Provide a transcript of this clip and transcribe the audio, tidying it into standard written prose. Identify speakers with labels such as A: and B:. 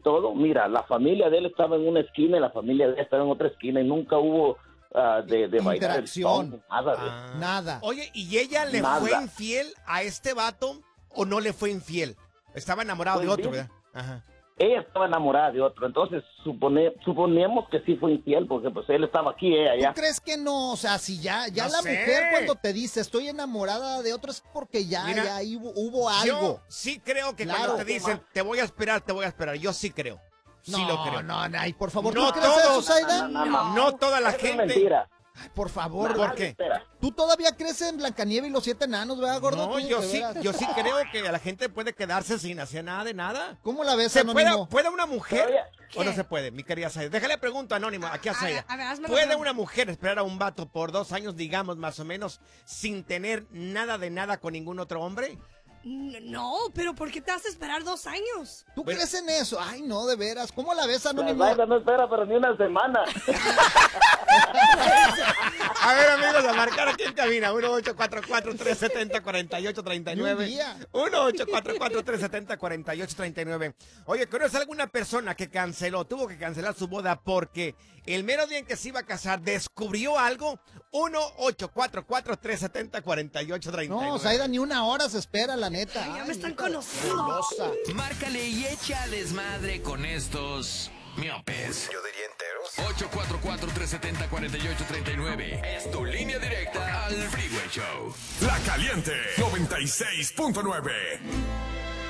A: todo, mira, la familia de él estaba en una esquina y la familia de él estaba en otra esquina y nunca hubo de bailar
B: interacción.
A: Nada.
C: Oye, ¿y ella le fue infiel a este vato o no le fue infiel? Estaba enamorado de otro, ¿verdad? Ajá.
A: Ella estaba enamorada de otro, entonces suponíamos que sí fue infiel, porque pues él estaba aquí, ella allá.
B: ¿Tú crees que no? O sea, si ya
C: No
B: la
C: sé.
B: mujer cuando te dice estoy enamorada de otro es porque ya ahí hubo algo.
C: Yo sí creo que cuando te dicen te voy a esperar, yo sí creo. Sí lo creo.
B: No, ay, por favor,
C: no
B: ¿tú crees eso,
C: todos,
B: Zayda?
C: no toda la
A: Eso es
C: gente.
A: mentira.
B: Ay, por favor.
C: ¿Por qué?
B: ¿Tú todavía crees en Blancanieves y los 7 enanos, verdad, gordo?
C: No,
B: Tú,
C: yo
B: de
C: sí
B: veras.
C: creo que la gente puede quedarse sin hacer nada de nada.
B: ¿Cómo la ves,
C: ¿Se
B: Anónimo?
C: puede una mujer
D: ¿Qué?
C: o no se puede, mi querida Zayda? Déjale pregunto, Anónimo, aquí a Zayda.
D: A ver, hazme la
C: ¿Puede
D: pregunta.
C: una mujer esperar a un vato por 2 años, digamos, más o menos, sin tener nada de nada con ningún otro hombre?
D: No, pero ¿por qué te vas a esperar 2 años?
B: ¿Tú crees en eso? Ay, no, de veras. ¿Cómo la ves, Anónimo?
A: La Zayda no espera, pero ni una semana.
C: A ver, amigos, a marcar aquí en cabina. 1-844-370-4839. 1-844-370-4839. Oye, ¿conoces alguna persona que tuvo que cancelar su boda porque el mero día en que se iba a casar descubrió algo? 1-844-370-4839.
B: No, Zayda, ni una hora se espera, la neta.
D: Ay, ya me están
B: neta,
D: conociendo.
B: celosa.
E: Márcale y echa desmadre con estos miopes.
F: Yo diría enteros.
E: 844-370-4839. Es tu línea directa al Freeway Show.
F: La Caliente 96.9.